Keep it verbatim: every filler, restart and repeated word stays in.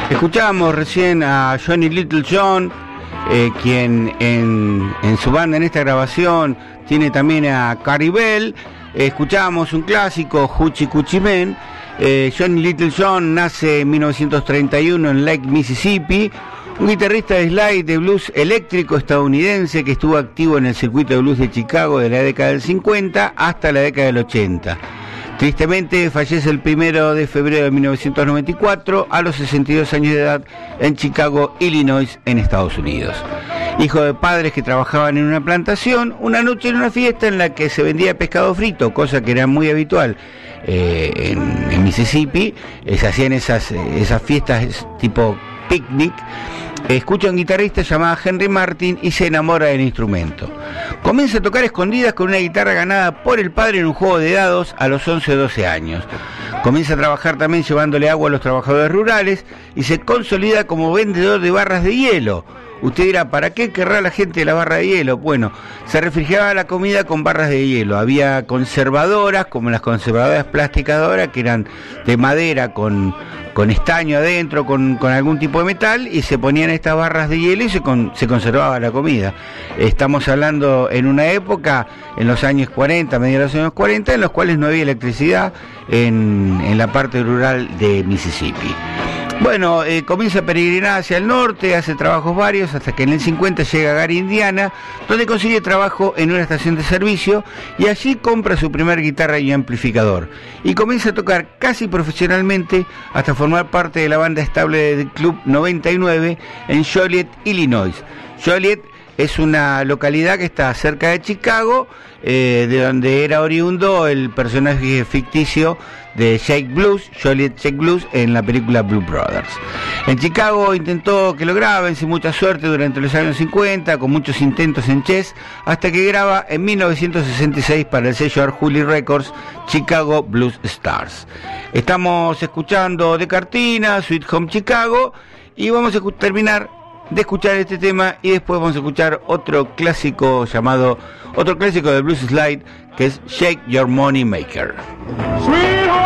Escuchábamos recién a Johnny Little John, eh, quien en, en su banda en esta grabación tiene también a Carrie Bell. Eh, escuchábamos un clásico, Hoochie Coochie Man. Eh, Johnny Little John nace en mil novecientos treinta y uno en Lake, Mississippi. Un guitarrista de slide de blues eléctrico estadounidense que estuvo activo en el circuito de blues de Chicago de la década del cincuenta hasta la década del ochenta. Tristemente fallece el primero de febrero de mil novecientos noventa y cuatro a los sesenta y dos años de edad en Chicago, Illinois, en Estados Unidos. Hijo de padres que trabajaban en una plantación, una noche en una fiesta en la que se vendía pescado frito, cosa que era muy habitual eh, en, en Mississippi, eh, se hacían esas, eh, esas fiestas tipo picnic. Escucha a un guitarrista llamado Henry Martin y se enamora del instrumento. Comienza a tocar escondidas con una guitarra ganada por el padre en un juego de dados a los once o doce años. Comienza a trabajar también llevándole agua a los trabajadores rurales y se consolida como vendedor de barras de hielo. Usted dirá, ¿para qué querrá la gente la barra de hielo? Bueno, se refrigeraba la comida con barras de hielo. Había conservadoras, como las conservadoras plásticas de ahora, que eran de madera con, con estaño adentro, con, con algún tipo de metal, y se ponían estas barras de hielo y se, con, se conservaba la comida. Estamos hablando en una época, en los años cuarenta, mediados de los años cuarenta, en los cuales no había electricidad en, en la parte rural de Mississippi. Bueno, eh, comienza a peregrinar hacia el norte, hace trabajos varios, hasta que en el cincuenta llega a Gary, Indiana, donde consigue trabajo en una estación de servicio y allí compra su primer guitarra y amplificador. Y comienza a tocar casi profesionalmente hasta formar parte de la banda estable del Club noventa y nueve en Joliet, Illinois. Joliet es una localidad que está cerca de Chicago, eh, de donde era oriundo el personaje ficticio de Jake Blues, Joliet Jake Blues, en la película Blue Brothers. En Chicago intentó que lo graben, sin mucha suerte, durante los años cincuenta, con muchos intentos en Chess, hasta que graba en mil novecientos sesenta y seis para el sello Arhoolie Records, Chicago Blues Stars. Estamos escuchando de Cartina, Sweet Home Chicago, y vamos a terminar de escuchar este tema y después vamos a escuchar otro clásico llamado, otro clásico de Blues Slide, que es Shake Your Money Maker. Sweet